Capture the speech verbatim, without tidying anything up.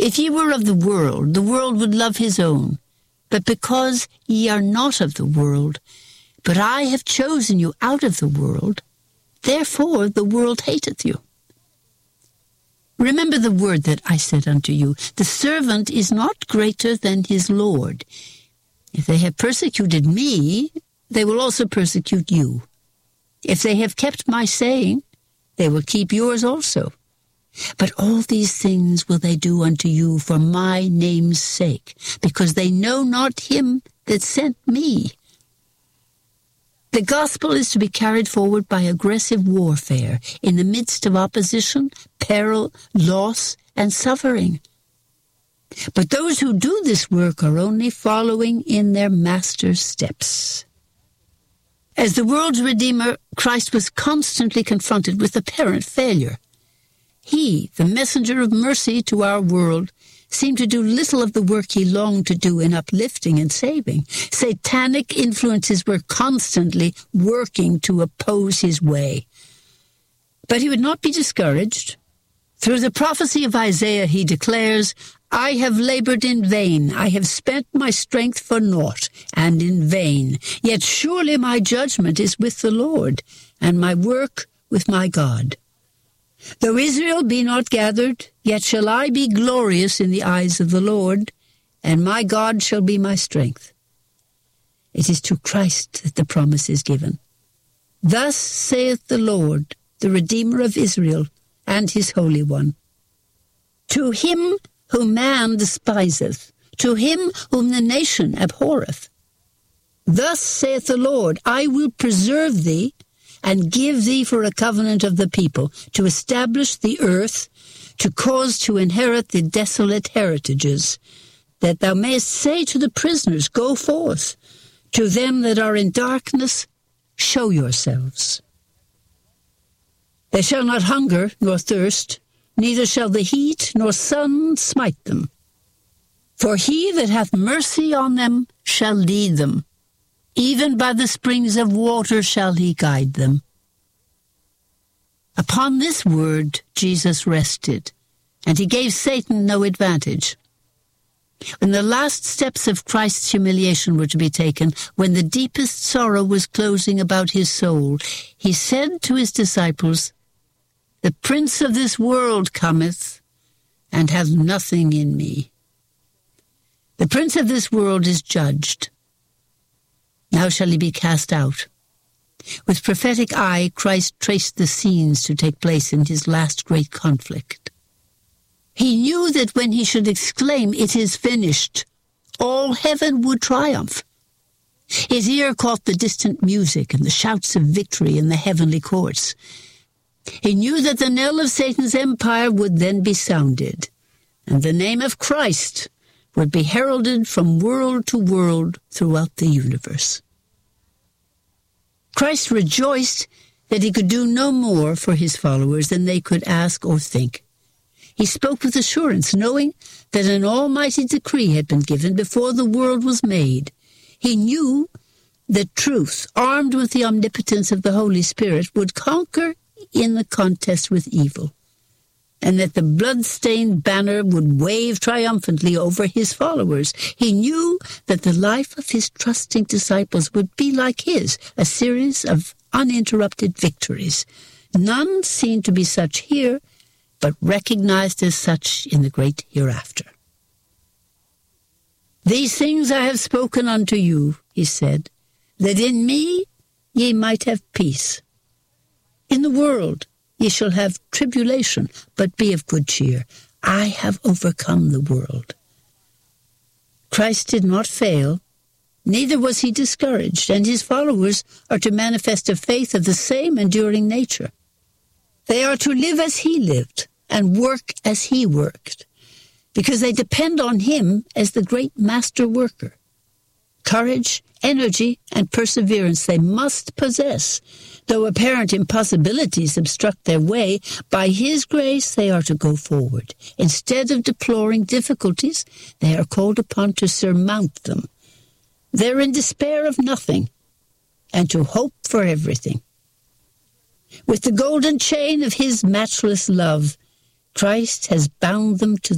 If ye were of the world, the world would love his own. But because ye are not of the world, but I have chosen you out of the world, therefore the world hateth you. Remember the word that I said unto you, the servant is not greater than his Lord. If they have persecuted me, they will also persecute you. If they have kept my saying, they will keep yours also. But all these things will they do unto you for my name's sake, because they know not him that sent me. The gospel is to be carried forward by aggressive warfare in the midst of opposition, peril, loss, and suffering. But those who do this work are only following in their master's steps. As the world's Redeemer, Christ was constantly confronted with apparent failure. He, the messenger of mercy to our world, seemed to do little of the work he longed to do in uplifting and saving. Satanic influences were constantly working to oppose his way. But he would not be discouraged. Through the prophecy of Isaiah, he declares, I have labored in vain, I have spent my strength for naught, and in vain. Yet surely my judgment is with the Lord, and my work with my God. Though Israel be not gathered, yet shall I be glorious in the eyes of the Lord, and my God shall be my strength. It is to Christ that the promise is given. Thus saith the Lord, the Redeemer of Israel, and his Holy One. To him whom man despiseth, to him whom the nation abhorreth. Thus saith the Lord, I will preserve thee, and give thee for a covenant of the people, to establish the earth, to cause to inherit the desolate heritages, that thou mayest say to the prisoners, Go forth, to them that are in darkness, show yourselves. They shall not hunger nor thirst, neither shall the heat nor sun smite them. For he that hath mercy on them shall lead them. Even by the springs of water shall he guide them. Upon this word Jesus rested, and he gave Satan no advantage. When the last steps of Christ's humiliation were to be taken, when the deepest sorrow was closing about his soul, he said to his disciples, The prince of this world cometh, and hath nothing in me. The prince of this world is judged. Now shall he be cast out. With prophetic eye, Christ traced the scenes to take place in his last great conflict. He knew that when he should exclaim, It is finished, all heaven would triumph. His ear caught the distant music and the shouts of victory in the heavenly courts. He knew that the knell of Satan's empire would then be sounded, and the name of Christ would be heralded from world to world throughout the universe. Christ rejoiced that he could do no more for his followers than they could ask or think. He spoke with assurance, knowing that an almighty decree had been given before the world was made. He knew that truth, armed with the omnipotence of the Holy Spirit, would conquer in the contest with evil, and that the blood-stained banner would wave triumphantly over his followers. He knew that the life of his trusting disciples would be like his, a series of uninterrupted victories, none seen to be such here, but recognized as such in the great hereafter. These things I have spoken unto you, he said, that in me ye might have peace. In the world ye shall have tribulation, but be of good cheer. I have overcome the world. Christ did not fail, neither was he discouraged, and his followers are to manifest a faith of the same enduring nature. They are to live as he lived and work as he worked, because they depend on him as the great master worker. Courage, energy, and perseverance they must possess. Though apparent impossibilities obstruct their way, by his grace they are to go forward. Instead of deploring difficulties, they are called upon to surmount them. They're in despair of nothing, and to hope for everything. With the golden chain of his matchless love, Christ has bound them to